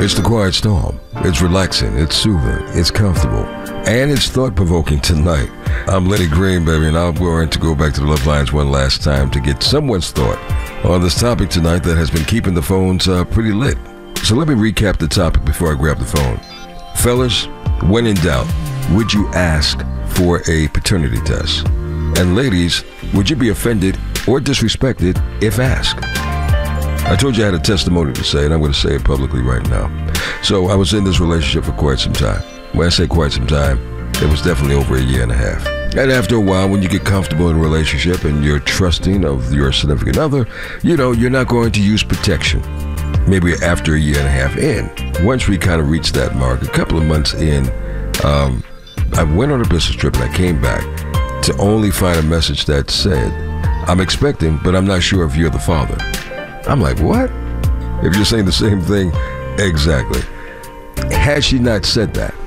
It's the Quiet Storm. It's relaxing, it's soothing, it's comfortable, and it's thought-provoking tonight. I'm Lenny Green, baby, and I'm going to go back to the Love Lines one last time to get someone's thought on this topic tonight that has been keeping the phones pretty lit. So let me recap the topic before I grab the phone. Fellas, when in doubt, would you ask for a paternity test? And ladies, would you be offended or disrespected if asked? I told you I had a testimony to say, and I'm going to say it publicly right now. So I was in this relationship for quite some time. When I say quite some time, it was definitely over a year and a half. And after a while, when you get comfortable in a relationship and you're trusting of your significant other, you're not going to use protection. Maybe after a year and a half in. Once we kind of reached that mark, a couple of months in, I went on a business trip and I came back to only find a message that said, I'm expecting, but I'm not sure if you're the father. I'm like, what? If you're saying the same thing, exactly. Had she not said that,